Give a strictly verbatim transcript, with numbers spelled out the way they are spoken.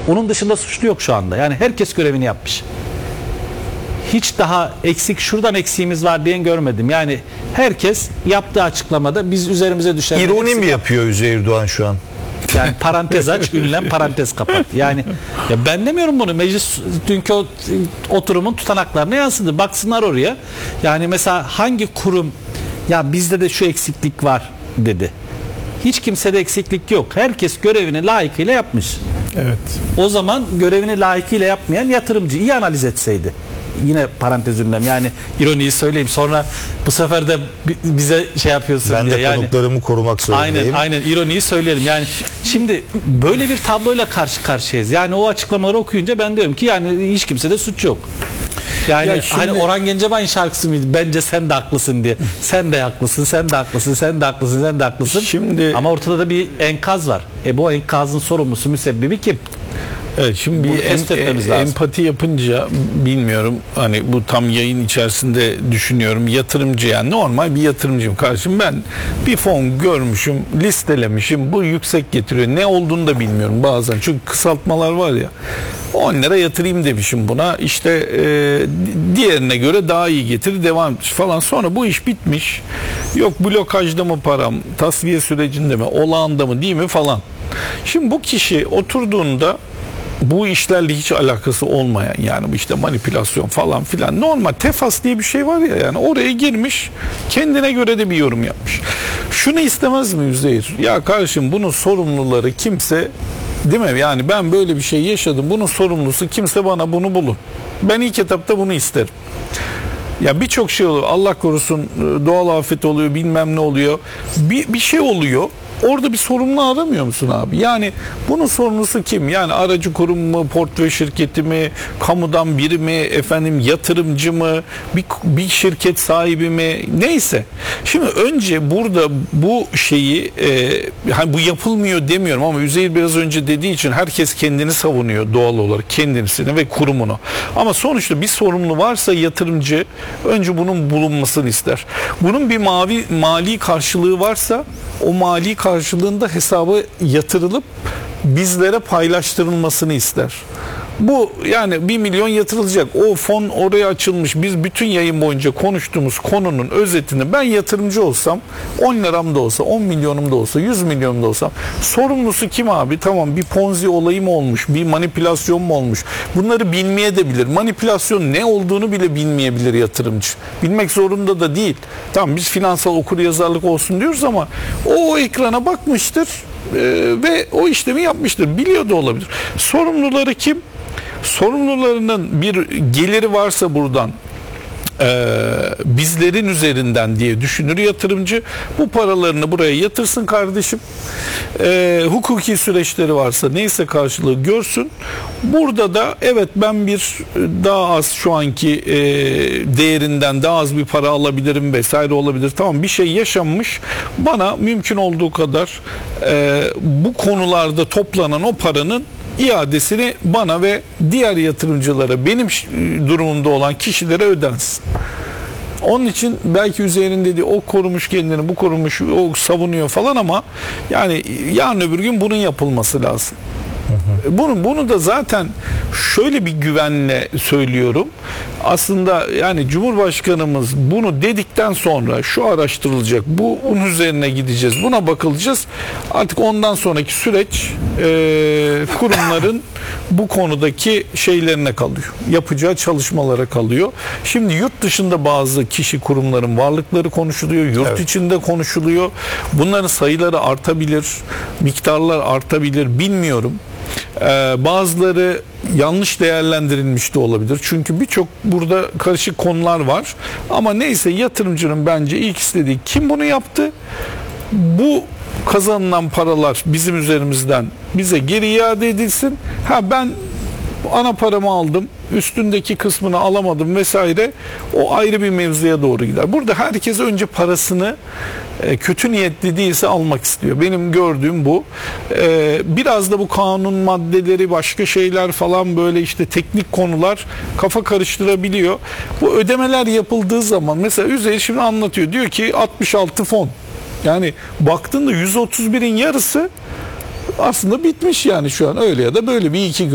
Onun dışında suçlu yok şu anda. Yani herkes görevini yapmış. Hiç daha eksik, şuradan eksiğimiz var diyen görmedim. Yani herkes yaptığı açıklamada biz üzerimize düşen... İroni mi yapıyor Üzeyir Doğan şu an? Yani parantez aç, ünlem parantez kapat. Yani ya ben demiyorum bunu. Meclis dünkü oturumun tutanaklarına yansıdı. Baksınlar oraya. Yani mesela hangi kurum ya bizde de şu eksiklik var dedi. Hiç kimsede eksiklik yok. Herkes görevini layıkıyla yapmış. Evet. O zaman görevini layıkıyla yapmayan yatırımcı iyi analiz etseydi. Yine parantez ünlem, yani ironiyi söyleyeyim, sonra bu sefer de bize şey yapıyorsun ben diye. de Yani konuklarımı korumak zorundayım. Aynen, aynen ironiyi söyleyelim. Yani şimdi böyle bir tabloyla karşı karşıyayız. Yani o açıklamaları okuyunca ben diyorum ki yani hiç kimsede suç yok. Yani Ya şimdi, hani Orhan Gencebay'ın şarkısı mıydı? Bence sen de haklısın diye. Sen de haklısın, sen de haklısın, sen de haklısın, sen de haklısın. Şimdi, ama ortada da bir enkaz var. E bu enkazın sorumlusu, müsebbibi kim? Evet, şimdi bir em, em, empati yapınca bilmiyorum, hani bu tam yayın içerisinde düşünüyorum, yatırımcı, yani normal bir yatırımcıyım karşım, ben bir fon görmüşüm, listelemişim, bu yüksek getiriyor, ne olduğunu da bilmiyorum bazen, çünkü kısaltmalar var ya, on lira yatırayım demişim buna, işte e, diğerine göre daha iyi getiri devam etmiş falan, sonra bu iş bitmiş, yok blokajda mı param, tasfiye sürecinde mi, olağanda mı değil mi falan. Şimdi bu kişi oturduğunda bu işlerle hiç alakası olmayan, yani bu işte manipülasyon falan filan, normal tefas diye bir şey var ya, yani oraya girmiş, kendine göre de bir yorum yapmış. Şunu istemez mi Üzeyir? Ya kardeşim, bunun sorumluları kimse, değil mi? Yani ben böyle bir şey yaşadım, bunun sorumlusu kimse, bana bunu bulun. Ben ilk etapta bunu isterim. Ya birçok şey oluyor, Allah korusun, doğal afet oluyor, bilmem ne oluyor, bir, bir şey oluyor. Orada bir sorumlu aramıyor musun abi? Yani bunun sorumlusu kim? Yani aracı kurum mu, portföy şirketi mi, kamudan biri mi, efendim yatırımcı mı, bir, bir şirket sahibi mi, neyse. Şimdi önce burada bu şeyi, e, hani bu yapılmıyor demiyorum ama Üzeyir biraz önce dediği için herkes kendini savunuyor doğal olarak, kendisini ve kurumunu. Ama sonuçta bir sorumlu varsa yatırımcı önce bunun bulunmasını ister. Bunun bir mavi mali karşılığı varsa o mali karşılığında hesaba yatırılıp bizlere paylaştırılmasını ister. Bu yani bir milyon yatırılacak. O fon oraya açılmış. Biz bütün yayın boyunca konuştuğumuz konunun özetini, ben yatırımcı olsam, on liram da olsa, on milyonum da olsa, yüz milyonum da olsam, sorumlusu kim abi? Tamam, bir ponzi olayı mı olmuş? Bir manipülasyon mu olmuş? Bunları bilmeye de bilir. Manipülasyon ne olduğunu bile bilmeyebilir yatırımcı. Bilmek zorunda da değil. Tamam, biz finansal okuryazarlık olsun diyoruz ama o, o ekrana bakmıştır e, ve o işlemi yapmıştır. Biliyor da olabilir. Sorumluları kim? Sorumlularının bir geliri varsa buradan, e, bizlerin üzerinden diye düşünür yatırımcı. Bu paralarını buraya yatırsın kardeşim. E, hukuki süreçleri varsa neyse karşılığı görsün. Burada da evet, ben bir daha az, şu anki e, değerinden daha az bir para alabilirim vesaire olabilir. Tamam, bir şey yaşanmış. Bana mümkün olduğu kadar e, bu konularda toplanan o paranın iadesini bana ve diğer yatırımcılara, benim durumumda olan kişilere ödensin. Onun için belki Üzeyir'in dediği, o korumuş kendini, bu korumuş, o savunuyor falan, ama yani yarın öbür gün bunun yapılması lazım. Bunu, bunu da zaten şöyle bir güvenle söylüyorum. Aslında yani Cumhurbaşkanımız bunu dedikten sonra şu araştırılacak, bu bunun üzerine gideceğiz, buna bakılacağız. Artık ondan sonraki süreç e, kurumların bu konudaki şeylerine kalıyor. Yapacağı çalışmalara kalıyor. Şimdi yurt dışında bazı kişi kurumların varlıkları konuşuluyor. Yurt evet. içinde konuşuluyor. Bunların sayıları artabilir. Miktarlar artabilir. Bilmiyorum. Ee, bazıları yanlış değerlendirilmiş de olabilir. Çünkü birçok burada karışık konular var. Ama neyse, yatırımcının bence ilk istediği, kim bunu yaptı? Bu kazanılan paralar bizim üzerimizden bize geri iade edilsin. Ha, ben ana paramı aldım, üstündeki kısmını alamadım vesaire, o ayrı bir mevzuya doğru gider. Burada herkes önce parasını e, kötü niyetli değilse almak istiyor. Benim gördüğüm bu. E, biraz da bu kanun maddeleri, başka şeyler falan, böyle işte teknik konular kafa karıştırabiliyor. Bu ödemeler yapıldığı zaman mesela Üzeyir şimdi anlatıyor. Diyor ki altmış altı fon. Yani baktığında yüz otuz birin yarısı aslında bitmiş yani şu an, öyle ya da böyle bir iki